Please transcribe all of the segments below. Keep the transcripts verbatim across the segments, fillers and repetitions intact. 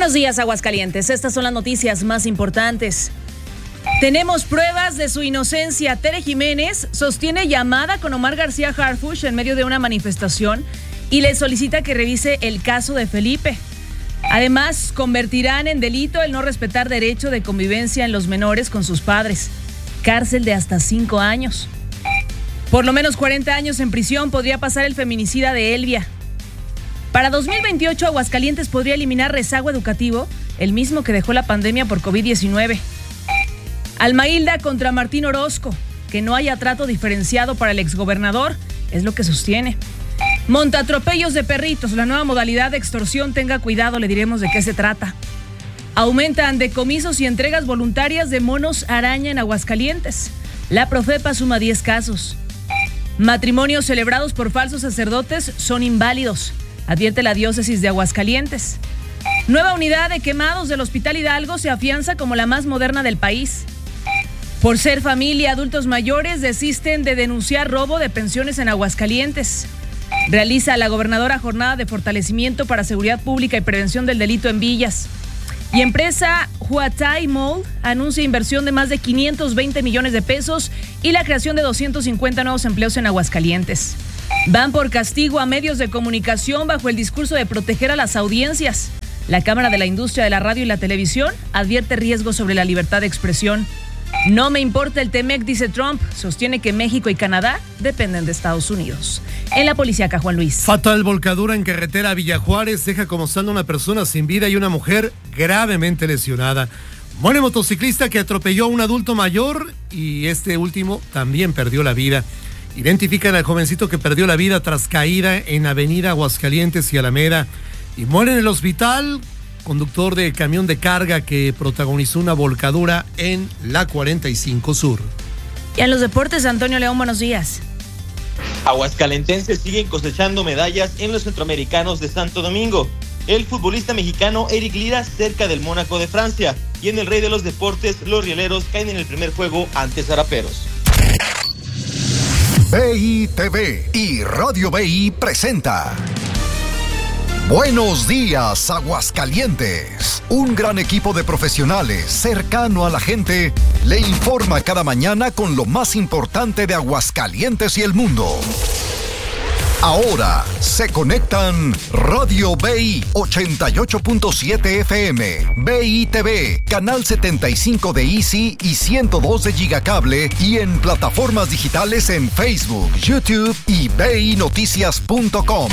buenos días, Aguascalientes. Estas son las noticias más importantes. Tenemos pruebas de su inocencia. Tere Jiménez sostiene llamada con Omar García Harfuch en medio de una manifestación y le solicita que revise el caso de Felipe. Además, convertirán en delito el no respetar derecho de convivencia en los menores con sus padres. Cárcel de hasta cinco años. Por lo menos cuarenta años en prisión podría pasar el feminicida de Elvia. Para dos mil veintiocho, Aguascalientes podría eliminar rezago educativo, el mismo que dejó la pandemia por covid diecinueve. Almailda contra Martín Orozco, que no haya trato diferenciado para el exgobernador, es lo que sostiene. Montatropellos de perritos, la nueva modalidad de extorsión, tenga cuidado, le diremos de qué se trata. Aumentan decomisos y entregas voluntarias de monos araña en Aguascalientes. La Profepa suma diez casos. Matrimonios celebrados por falsos sacerdotes son inválidos, advierte la diócesis de Aguascalientes. Nueva unidad de quemados del Hospital Hidalgo se afianza como la más moderna del país. Por ser familia, adultos mayores desisten de denunciar robo de pensiones en Aguascalientes. Realiza la gobernadora jornada de fortalecimiento para seguridad pública y prevención del delito en Villas. Y empresa Huatai Mall anuncia inversión de más de quinientos veinte millones de pesos y la creación de doscientos cincuenta nuevos empleos en Aguascalientes. Van por castigo a medios de comunicación bajo el discurso de proteger a las audiencias. La Cámara de la Industria de la Radio y la Televisión advierte riesgos sobre la libertad de expresión. No me importa el T-MEC, dice Trump. Sostiene que México y Canadá dependen de Estados Unidos. En la policíaca, Juan Luis. Fatal volcadura en carretera Villa Juárez deja como saldo una persona sin vida y una mujer gravemente lesionada. Muere motociclista que atropelló a un adulto mayor y este último también perdió la vida. Identifican al jovencito que perdió la vida tras caída en Avenida Aguascalientes y Alameda. Y muere en el hospital conductor de camión de carga que protagonizó una volcadura en la cuarenta y cinco Sur. Y en los deportes, Antonio León, buenos días. Aguascalentenses siguen cosechando medallas en los centroamericanos de Santo Domingo. El futbolista mexicano Eric Lira cerca del Mónaco de Francia. Y en el Rey de los Deportes, los rieleros caen en el primer juego ante Zaraperos. B I T V y Radio B I presenta Buenos días, Aguascalientes. Un gran equipo de profesionales cercano a la gente le informa cada mañana con lo más importante de Aguascalientes y el mundo. Ahora se conectan Radio B I ochenta y ocho punto siete F M, B I T V, Canal setenta y cinco de Easy y ciento dos de Gigacable y en plataformas digitales en Facebook, YouTube y B I noticias punto com.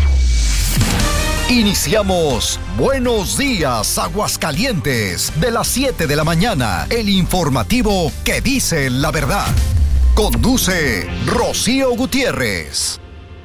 Iniciamos Buenos Días, Aguascalientes, de las siete de la mañana, el informativo que dice la verdad. Conduce Rocío Gutiérrez.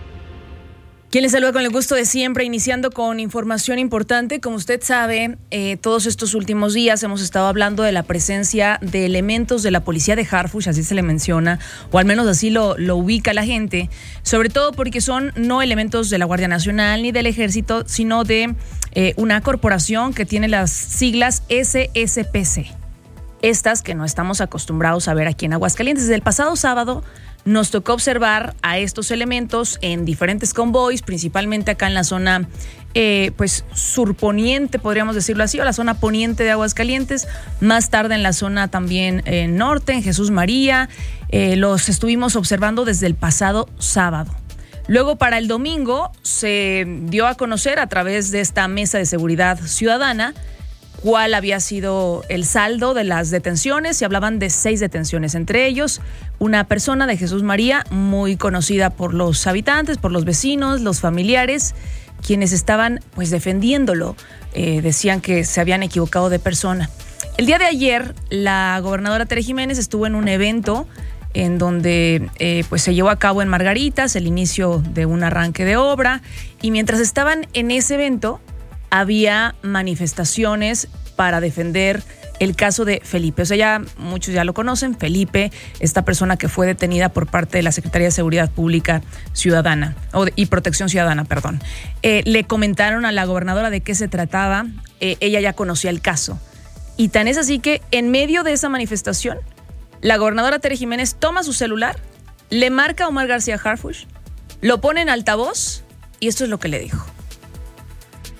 Quien les saluda con el gusto de siempre, iniciando con información importante. Como usted sabe, eh, todos estos últimos días hemos estado hablando de la presencia de elementos de la policía de Harfuch, así se le menciona, o al menos así lo, lo ubica la gente, sobre todo porque son no elementos de la Guardia Nacional ni del Ejército, sino de eh, una corporación que tiene las siglas S S P C. Estas que no estamos acostumbrados a ver aquí en Aguascalientes. Desde el pasado sábado nos tocó observar a estos elementos en diferentes convoys, principalmente acá en la zona eh, pues surponiente, podríamos decirlo así, o la zona poniente de Aguascalientes, más tarde en la zona también eh, norte, en Jesús María. Eh, los estuvimos observando desde el pasado sábado. Luego, para el domingo, se dio a conocer a través de esta mesa de seguridad ciudadana cuál había sido el saldo de las detenciones. Se hablaban de seis detenciones, entre ellos una persona de Jesús María muy conocida por los habitantes, por los vecinos, los familiares, quienes estaban pues defendiéndolo, eh, decían que se habían equivocado de persona. El día de ayer, la gobernadora Tere Jiménez estuvo en un evento en donde eh, pues se llevó a cabo en Margaritas el inicio de un arranque de obra, y mientras estaban en ese evento había manifestaciones para defender el caso de Felipe. O sea, ya muchos ya lo conocen, Felipe, esta persona que fue detenida por parte de la Secretaría de Seguridad Pública Ciudadana o de, y Protección Ciudadana, perdón. Eh, le comentaron a la gobernadora de qué se trataba, eh, ella ya conocía el caso. Y tan es así que en medio de esa manifestación, la gobernadora Tere Jiménez toma su celular, le marca a Omar García Harfuch, lo pone en altavoz y esto es lo que le dijo.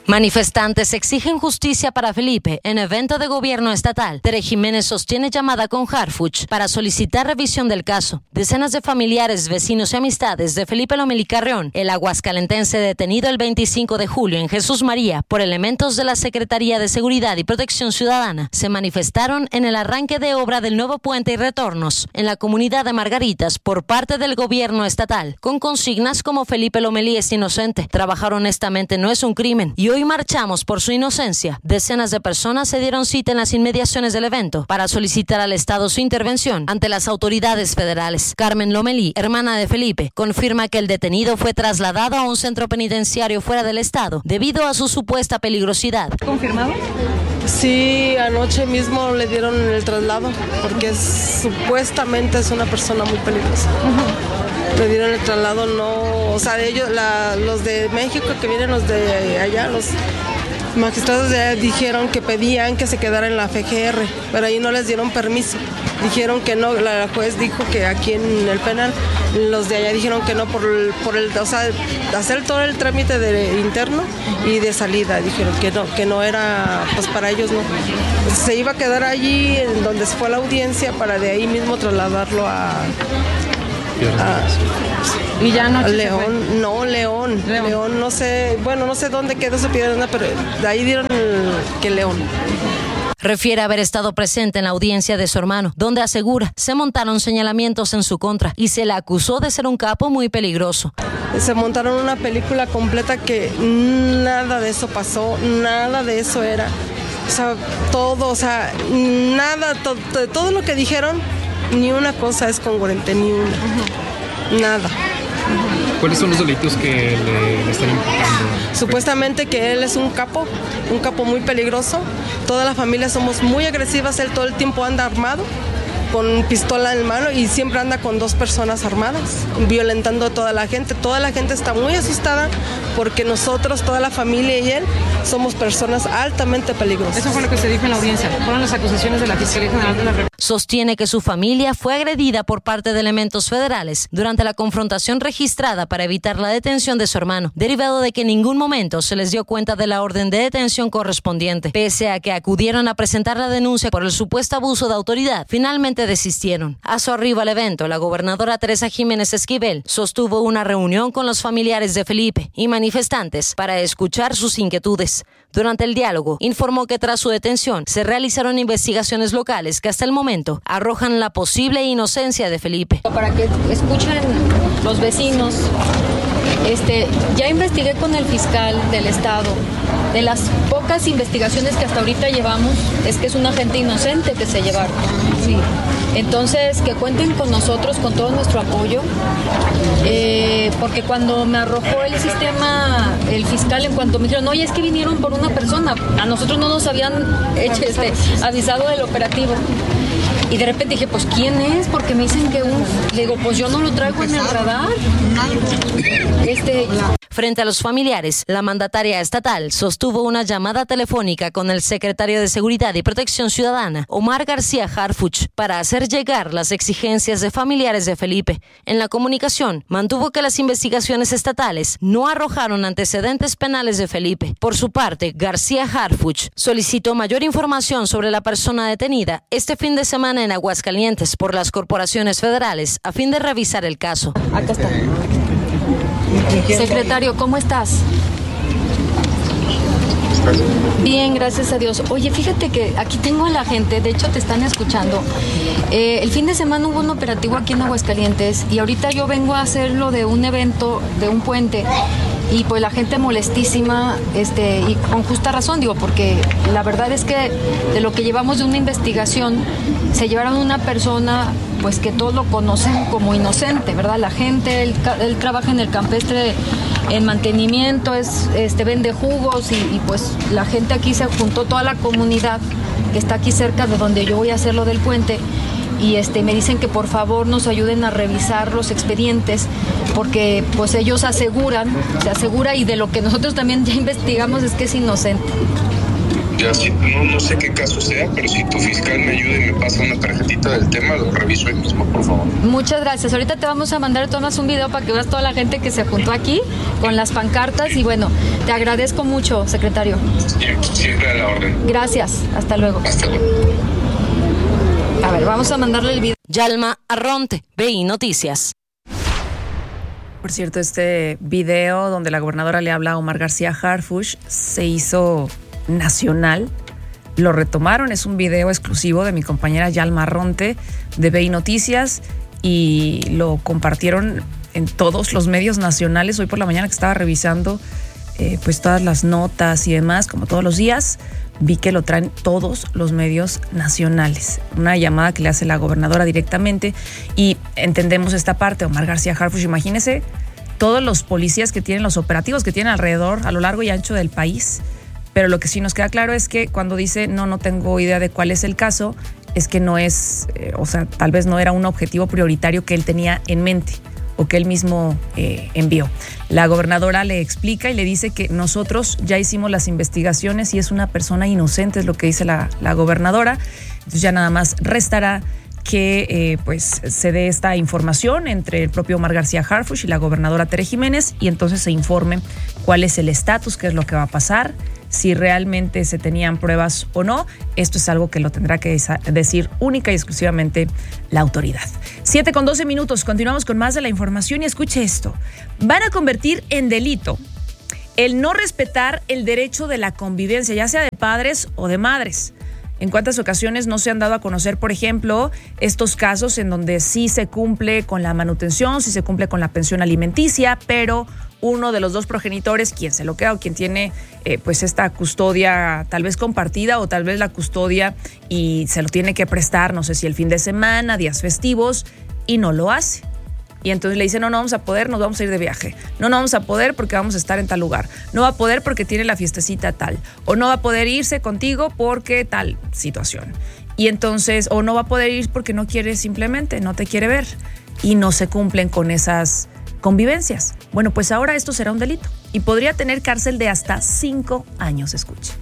Manifestantes exigen justicia para Felipe en evento de gobierno estatal. Tere Jiménez sostiene llamada con Harfuch para solicitar revisión del caso. Decenas de familiares, vecinos y amistades de Felipe Lomelí Carrión, el aguascalentense detenido el veinticinco de julio en Jesús María por elementos de la Secretaría de Seguridad y Protección Ciudadana, se manifestaron en el arranque de obra del nuevo puente y retornos en la comunidad de Margaritas por parte del gobierno estatal, con consignas como Felipe Lomelí es inocente, trabajar honestamente no es un crimen y hoy marchamos por su inocencia. Decenas de personas se dieron cita en las inmediaciones del evento para solicitar al Estado su intervención ante las autoridades federales. Carmen Lomelí, hermana de Felipe, confirma que el detenido fue trasladado a un centro penitenciario fuera del Estado debido a su supuesta peligrosidad. ¿Confirmado? Sí, anoche mismo le dieron el traslado porque es, supuestamente es una persona muy peligrosa. Uh-huh. Le dieron el traslado, no, o sea, ellos, la, los de México que vienen, los de allá, los magistrados de allá dijeron que pedían que se quedara en la F G R, pero ahí no les dieron permiso. Dijeron que no, la juez dijo que aquí en el penal, los de allá dijeron que no por el, por el o sea, hacer todo el trámite de interno y de salida, dijeron que no, que no era, pues para ellos no. Se iba a quedar allí en donde se fue la audiencia para de ahí mismo trasladarlo a... a y ya no León, no, León, León, León, no sé, bueno, no sé dónde quedó esa piedra, pero de ahí dieron el, que León. Refiere haber estado presente en la audiencia de su hermano, donde asegura se montaron señalamientos en su contra y se le acusó de ser un capo muy peligroso. Se montaron una película completa que nada de eso pasó, nada de eso era. O sea, todo, o sea, nada, to, to, todo lo que dijeron, ni una cosa es congruente, ni una. Uh-huh. Nada. ¿Cuáles son los delitos que le, le están imputando? Supuestamente que él es un capo, un capo muy peligroso. Toda la familia somos muy agresivas, él todo el tiempo anda armado, con pistola en mano y siempre anda con dos personas armadas, violentando a toda la gente. Toda la gente está muy asustada porque nosotros, toda la familia y él, somos personas altamente peligrosas. Eso fue lo que se dijo en la audiencia. Fueron las acusaciones de la Fiscalía General de la República. Sostiene que su familia fue agredida por parte de elementos federales durante la confrontación registrada para evitar la detención de su hermano, derivado de que en ningún momento se les dio cuenta de la orden de detención correspondiente. Pese a que acudieron a presentar la denuncia por el supuesto abuso de autoridad, finalmente desistieron. A su arribo al evento, la gobernadora Teresa Jiménez Esquivel sostuvo una reunión con los familiares de Felipe y manifestantes para escuchar sus inquietudes. Durante el diálogo, informó que tras su detención se realizaron investigaciones locales que hasta el momento arrojan la posible inocencia de Felipe. Para que escuchen los vecinos, este, ya investigué con el fiscal del estado. De las pocas investigaciones que hasta ahorita llevamos es que es un agente inocente que se llevaron. Sí. Entonces, que cuenten con nosotros, con todo nuestro apoyo, eh, porque cuando me arrojó el sistema, el fiscal, en cuanto me dijeron, oye, es que vinieron por una persona, a nosotros no nos habían hecho, este, avisado del operativo. Y de repente dije, pues, ¿quién es? Porque me dicen que un... Le digo, pues yo no lo traigo en el radar. Este... Frente a los familiares, la mandataria estatal sostuvo una llamada telefónica con el secretario de Seguridad y Protección Ciudadana, Omar García Harfuch, para hacer llegar las exigencias de familiares de Felipe. En la comunicación, mantuvo que las investigaciones estatales no arrojaron antecedentes penales de Felipe. Por su parte, García Harfuch solicitó mayor información sobre la persona detenida este fin de semana en Aguascalientes por las corporaciones federales a fin de revisar el caso. Acá está. Secretario, ¿cómo estás? Bien, gracias a Dios. Oye, fíjate que aquí tengo a la gente, de hecho te están escuchando. Eh, el fin de semana hubo un operativo aquí en Aguascalientes y ahorita yo vengo a hacerlo de un evento, de un puente. Y pues la gente molestísima, este, y con justa razón, digo, porque la verdad es que de lo que llevamos de una investigación, se llevaron una persona, pues que todos lo conocen como inocente, ¿verdad? La gente, él, él trabaja en el campestre en mantenimiento, es, este, vende jugos y, y pues la gente aquí se juntó, toda la comunidad que está aquí cerca de donde yo voy a hacer lo del puente. Y este, me dicen que por favor nos ayuden a revisar los expedientes porque pues ellos aseguran, se asegura y de lo que nosotros también ya investigamos es que es inocente. Ya si, no, no sé qué caso sea, pero si tu fiscal me ayuda y me pasa una tarjetita del tema, lo reviso ahí mismo, por favor. Muchas gracias. Ahorita te vamos a mandar, tomas un video para que veas toda la gente que se apuntó aquí con las pancartas y bueno, te agradezco mucho, secretario. Siempre a la orden. Gracias. Hasta luego. Hasta luego. A ver, vamos a mandarle el video. Yalma Arronte, B I Noticias. Por cierto, este video donde la gobernadora le habla a Omar García Harfuch se hizo nacional. Lo retomaron, es un video exclusivo de mi compañera Yalma Arronte de B I Noticias y lo compartieron en todos los medios nacionales. Hoy por la mañana que estaba revisando eh, pues todas las notas y demás, como todos los días, vi que lo traen todos los medios nacionales. Una llamada que le hace la gobernadora directamente y entendemos esta parte. Omar García Harfuch, imagínese todos los policías que tienen, los operativos que tienen alrededor, a lo largo y ancho del país. Pero lo que sí nos queda claro es que cuando dice no, no tengo idea de cuál es el caso, es que no es, eh, o sea, tal vez no era un objetivo prioritario que él tenía en mente o que él mismo eh, envió. La gobernadora le explica y le dice que nosotros ya hicimos las investigaciones y es una persona inocente, es lo que dice la, la gobernadora. Entonces ya nada más restará que eh, pues se dé esta información entre el propio Omar García Harfuch y la gobernadora Tere Jiménez y entonces se informe cuál es el estatus, qué es lo que va a pasar, si realmente se tenían pruebas o no. Esto es algo que lo tendrá que decir única y exclusivamente la autoridad. siete con doce minutos, continuamos con más de la información y escuche esto. Van a convertir en delito el no respetar el derecho de la convivencia, ya sea de padres o de madres. En cuántas ocasiones no se han dado a conocer, por ejemplo, estos casos en donde sí se cumple con la manutención, sí se cumple con la pensión alimenticia, pero uno de los dos progenitores, quien se lo queda o quien tiene eh, pues esta custodia tal vez compartida o tal vez la custodia y se lo tiene que prestar, no sé si el fin de semana, días festivos, y no lo hace. Y entonces le dicen, no, no vamos a poder, nos vamos a ir de viaje. No, no vamos a poder porque vamos a estar en tal lugar. No va a poder porque tiene la fiestecita tal. O no va a poder irse contigo porque tal situación. Y entonces, o no va a poder ir porque no quiere simplemente, no te quiere ver. Y no se cumplen con esas convivencias. Bueno, pues ahora esto será un delito. Y podría tener cárcel de hasta cinco años, escuche.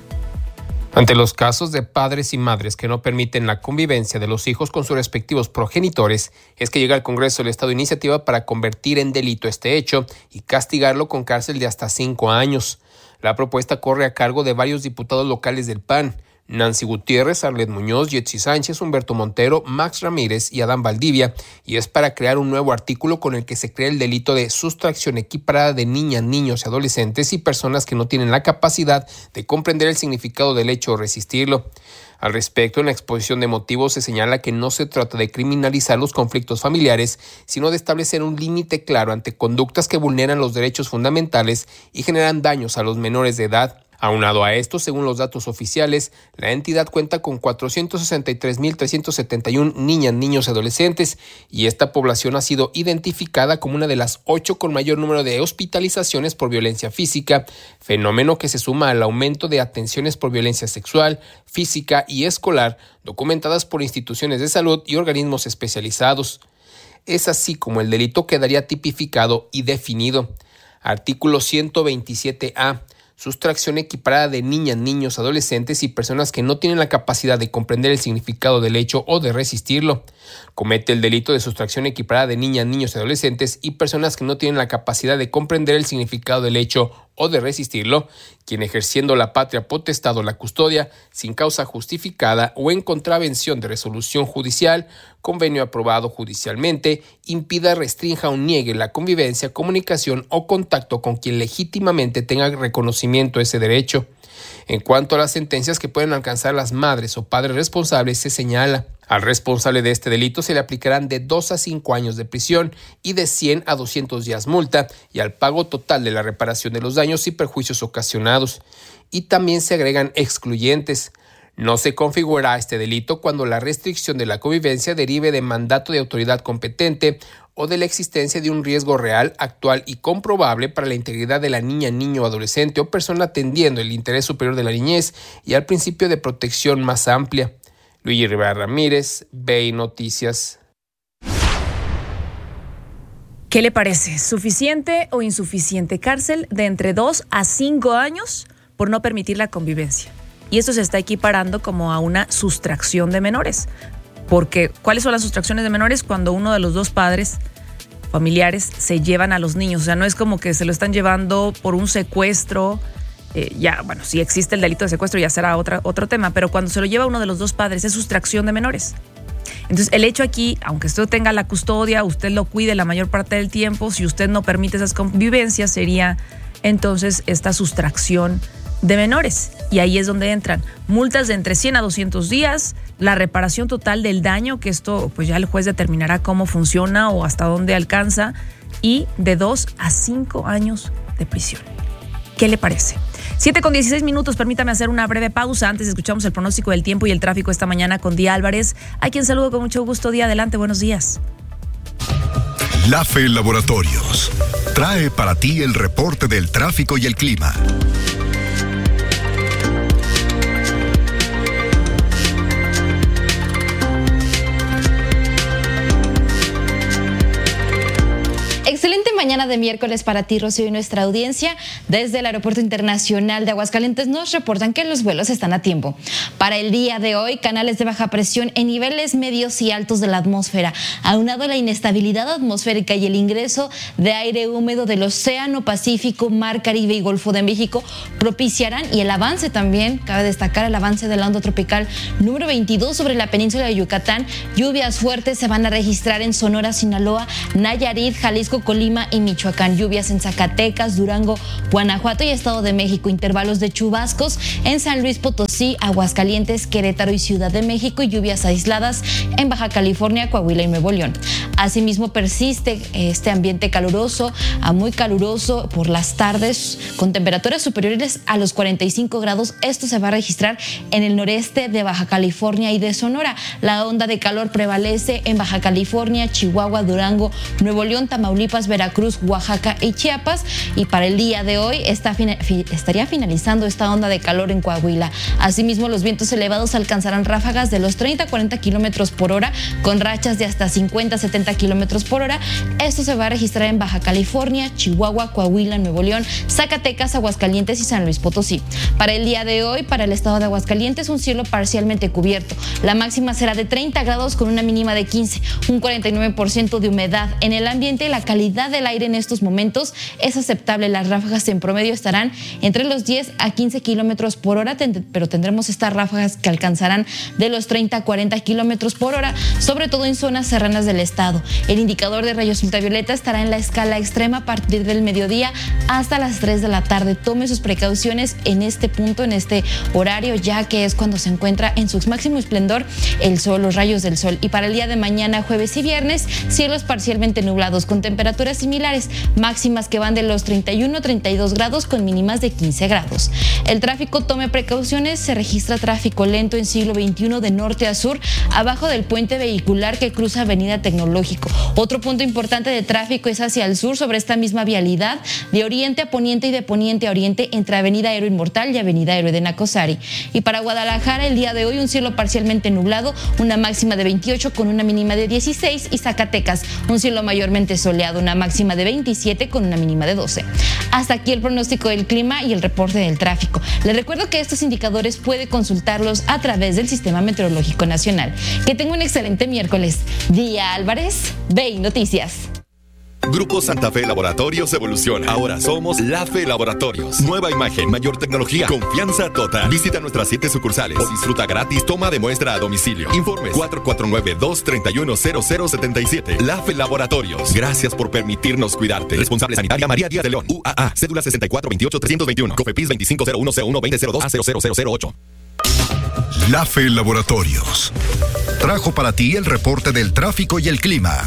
Ante los casos de padres y madres que no permiten la convivencia de los hijos con sus respectivos progenitores, es que llega al Congreso del Estado iniciativa para convertir en delito este hecho y castigarlo con cárcel de hasta cinco años. La propuesta corre a cargo de varios diputados locales del P A N, Nancy Gutiérrez, Arlet Muñoz, Yetsi Sánchez, Humberto Montero, Max Ramírez y Adán Valdivia, y es para crear un nuevo artículo con el que se crea el delito de sustracción equiparada de niñas, niños y adolescentes y personas que no tienen la capacidad de comprender el significado del hecho o resistirlo. Al respecto, en la exposición de motivos se señala que no se trata de criminalizar los conflictos familiares, sino de establecer un límite claro ante conductas que vulneran los derechos fundamentales y generan daños a los menores de edad. Aunado a esto, según los datos oficiales, la entidad cuenta con cuatrocientos sesenta y tres mil trescientos setenta y uno niñas, niños y adolescentes, y esta población ha sido identificada como una de las ocho con mayor número de hospitalizaciones por violencia física, fenómeno que se suma al aumento de atenciones por violencia sexual, física y escolar, documentadas por instituciones de salud y organismos especializados. Es así como el delito quedaría tipificado y definido. Artículo ciento veintisiete A. Sustracción equiparada de niñas, niños, adolescentes y personas que no tienen la capacidad de comprender el significado del hecho o de resistirlo. Comete el delito de sustracción equiparada de niñas, niños y adolescentes y personas que no tienen la capacidad de comprender el significado del hecho o de resistirlo, quien ejerciendo la patria potestad o la custodia sin causa justificada o en contravención de resolución judicial, convenio aprobado judicialmente, impida, restrinja o niegue la convivencia, comunicación o contacto con quien legítimamente tenga reconocimiento de ese derecho. En cuanto a las sentencias que pueden alcanzar las madres o padres responsables, se señala: al responsable de este delito se le aplicarán de dos a cinco años de prisión y de cien a doscientos días multa y al pago total de la reparación de los daños y perjuicios ocasionados. Y también se agregan excluyentes. No se configurará este delito cuando la restricción de la convivencia derive de mandato de autoridad competente o de la existencia de un riesgo real, actual y comprobable para la integridad de la niña, niño, adolescente o persona atendiendo el interés superior de la niñez y al principio de protección más amplia. Luigi Rivera Ramírez, B I Noticias. ¿Qué le parece? ¿Suficiente o insuficiente cárcel de entre dos a cinco años por no permitir la convivencia? y esto se está equiparando como a una sustracción de menores. Porque, ¿cuáles son las sustracciones de menores? Cuando uno de los dos padres familiares se llevan a los niños. O sea, no es como que se lo están llevando por un secuestro. Eh, ya, bueno, si existe el delito de secuestro ya será otra, otro tema, pero cuando se lo lleva uno de los dos padres es sustracción de menores. Entonces, el hecho aquí, aunque usted tenga la custodia, usted lo cuide la mayor parte del tiempo, si usted no permite esas convivencias, sería entonces esta sustracción de menores. Y ahí es donde entran multas de entre cien a doscientos días, la reparación total del daño, que esto pues ya el juez determinará cómo funciona o hasta dónde alcanza, y de dos a cinco años de prisión. ¿Qué le parece? siete con dieciséis minutos, permítame hacer una breve pausa. Antes escuchamos el pronóstico del tiempo y el tráfico esta mañana con Día Álvarez, a quien saludo con mucho gusto. Día, adelante, buenos días. LAFE Laboratorios trae para ti el reporte del tráfico y el clima. Excelente mañana de miércoles para ti, Rocío, y nuestra audiencia. Desde el Aeropuerto Internacional de Aguascalientes nos reportan que los vuelos están a tiempo. Para el día de hoy, canales de baja presión en niveles medios y altos de la atmósfera, aunado a la inestabilidad atmosférica y el ingreso de aire húmedo del Océano Pacífico, Mar Caribe y Golfo de México, propiciarán, y el avance también, cabe destacar el avance de la onda tropical número veintidós sobre la península de Yucatán. Lluvias fuertes se van a registrar en Sonora, Sinaloa, Nayarit, Jalisco, Colima y Michoacán. Lluvias en Zacatecas, Durango, Guanajuato y Estado de México. Intervalos de chubascos en San Luis Potosí, Aguascalientes, Querétaro y Ciudad de México, y lluvias aisladas en Baja California, Coahuila y Nuevo León. Asimismo, persiste este ambiente caluroso a muy caluroso por las tardes, con temperaturas superiores a los cuarenta y cinco grados. Esto se va a registrar en el noreste de Baja California y de Sonora. La onda de calor prevalece en Baja California, Chihuahua, Durango, Nuevo León, Tamaulipas, Veracruz, Oaxaca y Chiapas. Y para el día de hoy está, estaría finalizando esta onda de calor en Coahuila. Asimismo, los vientos elevados alcanzarán ráfagas de los treinta a cuarenta kilómetros por hora, con rachas de hasta cincuenta a setenta kilómetros por hora. Esto se va a registrar en Baja California, Chihuahua, Coahuila, Nuevo León, Zacatecas, Aguascalientes y San Luis Potosí. Para el día de hoy, para el estado de Aguascalientes, un cielo parcialmente cubierto. La máxima será de treinta grados con una mínima de quince, un cuarenta y nueve por ciento de humedad en el ambiente. La calidad del aire en estos momentos es aceptable. Las ráfagas en promedio estarán entre los diez a quince kilómetros por hora, pero tendremos estas ráfagas que alcanzarán de los treinta a cuarenta kilómetros por hora, sobre todo en zonas serranas del estado. El indicador de rayos ultravioleta estará en la escala extrema a partir del mediodía hasta las tres de la tarde. Tome sus precauciones en este punto, en este horario, ya que es cuando se encuentra en su máximo esplendor el sol, los rayos del sol. Y para el día de mañana, jueves y viernes, cielos parcialmente nublados con temperaturas similares, máximas que van de los treinta y uno a treinta y dos grados con mínimas de quince grados. El tráfico, tome precauciones. Se registra tráfico lento en siglo veintiuno de norte a sur, abajo del puente vehicular que cruza Avenida Tecnológico. Otro punto importante de tráfico es hacia el sur, sobre esta misma vialidad, de oriente a poniente y de poniente a oriente, entre Avenida Héroe Inmortal y Avenida Héroe de Nacosari. Y para Guadalajara, el día de hoy, un cielo parcialmente nublado, una máxima de veintiocho con una mínima de dieciséis, y Zacatecas, un cielo mayormente soleado, una máxima de veintisiete con una mínima de doce. Hasta aquí el pronóstico del clima y el reporte del tráfico. Les recuerdo que estos indicadores puede consultarlos a través del Sistema Meteorológico Nacional. Que tenga un excelente miércoles. Día Álvarez, B I Noticias. Grupo Santa Fe Laboratorios evoluciona. Ahora somos LAFE Laboratorios. Nueva imagen, mayor tecnología, confianza total. Visita nuestras siete sucursales o disfruta gratis toma de muestra a domicilio. Informes cuatro cuatro nueve, dos tres uno, cero cero siete siete. LAFE Laboratorios. Gracias por permitirnos cuidarte. Responsable sanitaria María Díaz de León. U A A. Cédula sesenta y cuatro veintiocho trescientos veintiuno. Cofepis veinticinco cero uno cero uno veinte cero dos a cero cero cero cero ocho. LAFE Laboratorios trajo para ti el reporte del tráfico y el clima.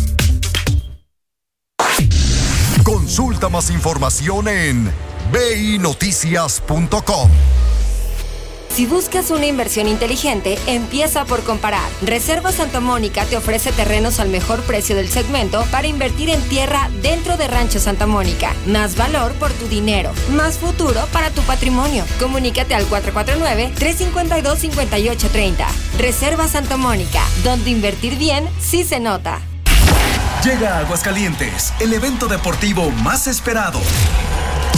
Consulta más información en b i noticias punto com. Si buscas una inversión inteligente, empieza por comparar. Reserva Santa Mónica te ofrece terrenos al mejor precio del segmento para invertir en tierra dentro de Rancho Santa Mónica. Más valor por tu dinero, más futuro para tu patrimonio. Comunícate al cuatro cuatro nueve, tres cinco dos, cinco ocho tres cero. Reserva Santa Mónica, donde invertir bien sí se nota. Llega a Aguascalientes, el evento deportivo más esperado.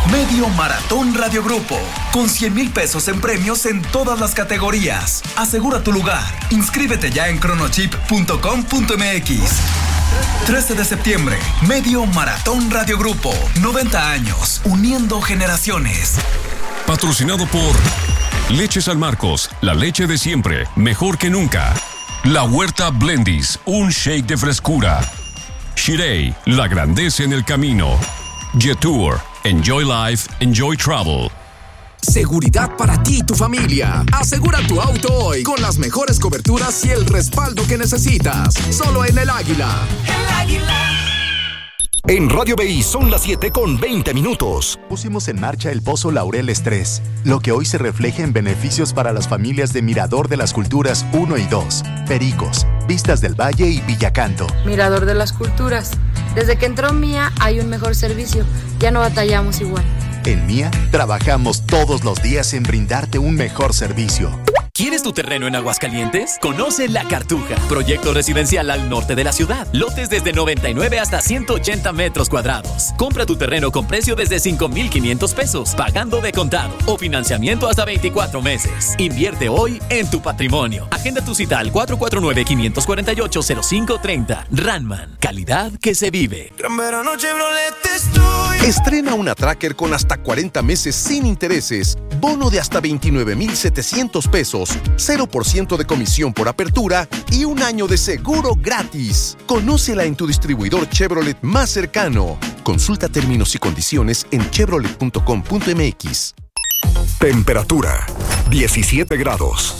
Medio Maratón Radio Grupo, con cien mil pesos en premios en todas las categorías. Asegura tu lugar. Inscríbete ya en cronochip punto com punto m x. trece de septiembre, Medio Maratón Radio Grupo, noventa años, uniendo generaciones. Patrocinado por Leche San Marcos, la leche de siempre, mejor que nunca. La Huerta Blendis, un shake de frescura. Shirei, la grandeza en el camino. Jetour, enjoy life, enjoy travel. Seguridad para ti y tu familia. Asegura tu auto hoy con las mejores coberturas y el respaldo que necesitas. Solo en El Águila. El Águila. En Radio B I son las siete con veinte minutos. Pusimos en marcha el Pozo Laureles tres, lo que hoy se refleja en beneficios para las familias de Mirador de las Culturas uno y dos, Pericos, Vistas del Valle y Villacanto. Mirador de las Culturas. Desde que entró Mía hay un mejor servicio. Ya no batallamos igual. En Mía trabajamos todos los días en brindarte un mejor servicio. ¿Quieres tu terreno en Aguascalientes? Conoce La Cartuja, proyecto residencial al norte de la ciudad. Lotes desde noventa y nueve hasta ciento ochenta metros cuadrados. Compra tu terreno con precio desde cinco mil quinientos pesos, pagando de contado o financiamiento hasta veinticuatro meses. Invierte hoy en tu patrimonio. Agenda tu cita al cuatro cuatro nueve, cinco cuatro ocho, cero cinco tres cero. Ranman, calidad que se vive. Gran verano Chevrolet estoy. Estrena una Tracker con hasta cuarenta meses sin intereses, bono de hasta veintinueve mil setecientos pesos, cero por ciento de comisión por apertura y un año de seguro gratis. Conócela en tu distribuidor Chevrolet más cercano. Consulta términos y condiciones en chevrolet punto com punto m x. Temperatura diecisiete grados.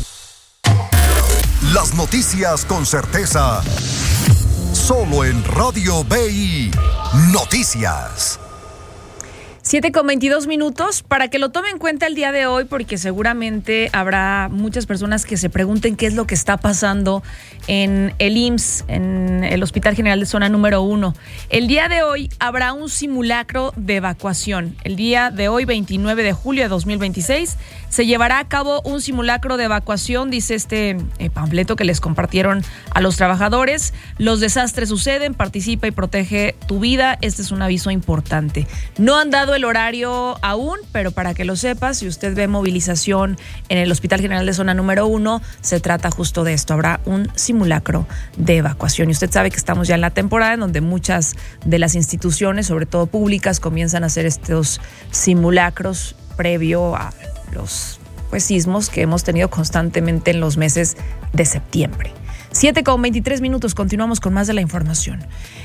Las noticias con certeza. Solo en Radio B I Noticias. siete con veintidós minutos, para que lo tome en cuenta el día de hoy, porque seguramente habrá muchas personas que se pregunten qué es lo que está pasando en el I M S S, en el Hospital General de Zona número uno. El día de hoy habrá un simulacro de evacuación. El día de hoy, veintinueve de julio de dos mil veintiséis, se llevará a cabo un simulacro de evacuación, dice este eh, panfleto que les compartieron a los trabajadores. Los desastres suceden, participa y protege tu vida. Este es un aviso importante. No han dado el horario aún, pero para que lo sepas, si usted ve movilización en el Hospital General de Zona número uno, se trata justo de esto. Habrá un simulacro de evacuación. Y usted sabe que estamos ya en la temporada en donde muchas de las instituciones, sobre todo públicas, comienzan a hacer estos simulacros previo a los pues, sismos que hemos tenido constantemente en los meses de septiembre. siete con veintitrés minutos, continuamos con más de la información.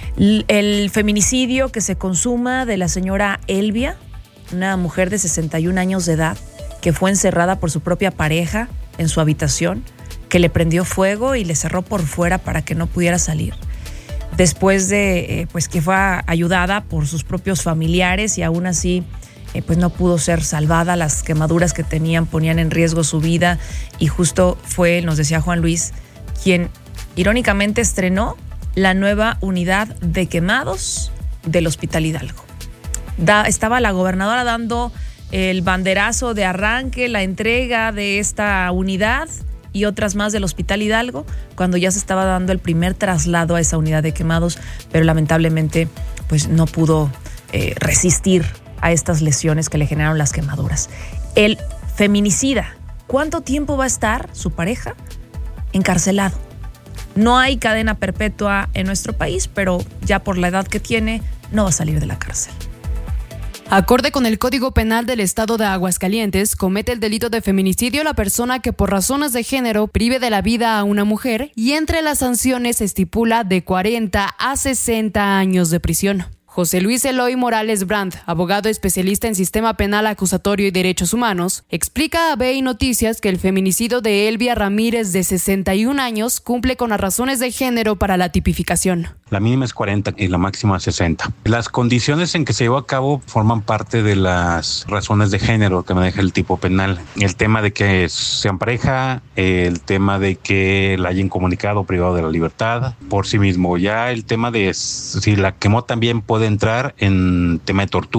El feminicidio que se consuma de la señora Elvia, una mujer de sesenta y un años de edad, que fue encerrada por su propia pareja en su habitación, que le prendió fuego y le cerró por fuera para que no pudiera salir. Después de eh, pues que fue ayudada por sus propios familiares y aún así eh, pues no pudo ser salvada. Las quemaduras que tenían ponían en riesgo su vida y justo fue, nos decía Juan Luis, quien irónicamente estrenó la nueva unidad de quemados del Hospital Hidalgo. Da, estaba la gobernadora dando el banderazo de arranque, la entrega de esta unidad y otras más del Hospital Hidalgo, cuando ya se estaba dando el primer traslado a esa unidad de quemados, pero lamentablemente pues no pudo eh, resistir a estas lesiones que le generaron las quemaduras. El feminicida, ¿cuánto tiempo va a estar su pareja encarcelado? No hay cadena perpetua en nuestro país, pero ya por la edad que tiene, no va a salir de la cárcel. Acorde con el Código Penal del Estado de Aguascalientes, comete el delito de feminicidio la persona que por razones de género prive de la vida a una mujer y entre las sanciones se estipula de cuarenta a sesenta años de prisión. José Luis Eloy Morales Brandt, abogado especialista en sistema penal acusatorio y derechos humanos, explica a B I Noticias que el feminicidio de Elvia Ramírez, de sesenta y un años, cumple con las razones de género para la tipificación. La mínima es cuarenta y la máxima es sesenta. Las condiciones en que se llevó a cabo forman parte de las razones de género que maneja el tipo penal. El tema de que sean pareja, el tema de que la hayan comunicado privado de la libertad por sí mismo. Ya el tema de si la quemó también puede entrar en tema de tortura.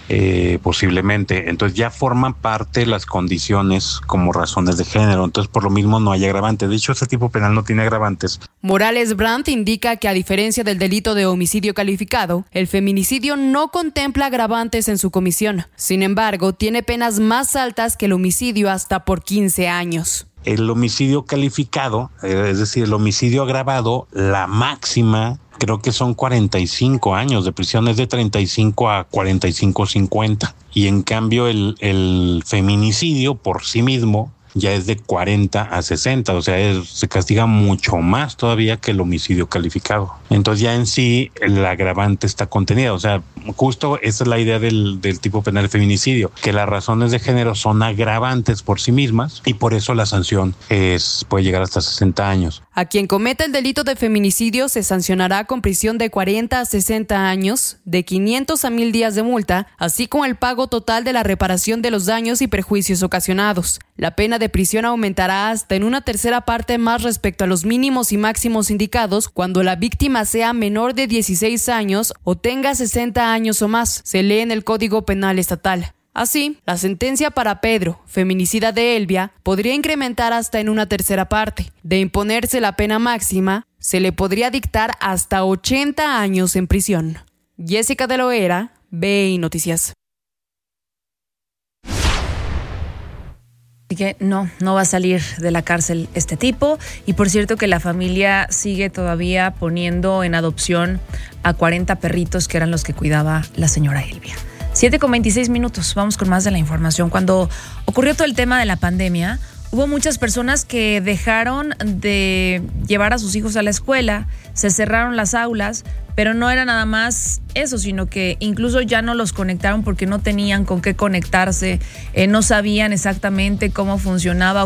eh, posiblemente. Entonces ya forman parte las condiciones como razones de género. Entonces por lo mismo no hay agravante. De hecho, ese tipo penal no tiene agravantes. Morales Brandt indica que a diferencia del delito de homicidio calificado, el feminicidio no contempla agravantes en su comisión. Sin embargo, tiene penas más altas que el homicidio, hasta por quince años. El homicidio calificado, es decir, el homicidio agravado, la máxima creo que son cuarenta y cinco años de prisión, es de treinta y cinco a cuarenta y cinco, cincuenta. Y en cambio el, el feminicidio por sí mismo ya es de cuarenta a sesenta, o sea, es, se castiga mucho más todavía que el homicidio calificado. Entonces ya en sí el agravante está contenida, o sea, justo esa es la idea del, del tipo penal de feminicidio, que las razones de género son agravantes por sí mismas y por eso la sanción es, puede llegar hasta sesenta años. A quien cometa el delito de feminicidio se sancionará con prisión de cuarenta a sesenta años, de quinientos a mil días de multa, así como el pago total de la reparación de los daños y perjuicios ocasionados. La pena de prisión aumentará hasta en una tercera parte más respecto a los mínimos y máximos indicados cuando la víctima sea menor de dieciséis años o tenga sesenta años o más, se lee en el Código Penal Estatal. Así, la sentencia para Pedro, feminicida de Elvia, podría incrementar hasta en una tercera parte. De imponerse la pena máxima, se le podría dictar hasta ochenta años en prisión. Jessica de Loera, B I Noticias. Así que no, no va a salir de la cárcel este tipo. Y por cierto que la familia sigue todavía poniendo en adopción a cuarenta perritos que eran los que cuidaba la señora Elvia. siete con veintiséis minutos, vamos con más de la información. Cuando ocurrió todo el tema de la pandemia, hubo muchas personas que dejaron de llevar a sus hijos a la escuela, se cerraron las aulas, pero no era nada más eso, sino que incluso ya no los conectaron porque no tenían con qué conectarse, eh, no sabían exactamente cómo funcionaba